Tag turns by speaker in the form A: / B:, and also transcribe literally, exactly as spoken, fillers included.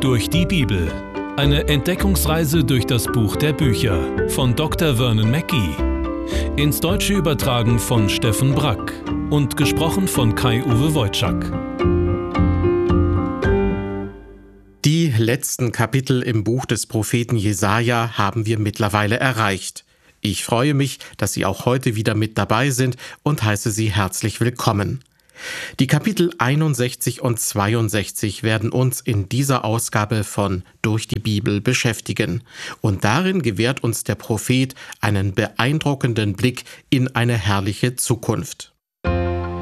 A: Durch die Bibel. Eine Entdeckungsreise durch das Buch der Bücher von Doktor Vernon Mackey. Ins Deutsche übertragen von Steffen Brack und gesprochen von Kai-Uwe Wojczak.
B: Die letzten Kapitel im Buch des Propheten Jesaja haben wir mittlerweile erreicht. Ich freue mich, dass Sie auch heute wieder mit dabei sind und heiße Sie herzlich willkommen. Die Kapitel einundsechzig und zweiundsechzig werden uns in dieser Ausgabe von Durch die Bibel beschäftigen. Und darin gewährt uns der Prophet einen beeindruckenden Blick in eine herrliche Zukunft.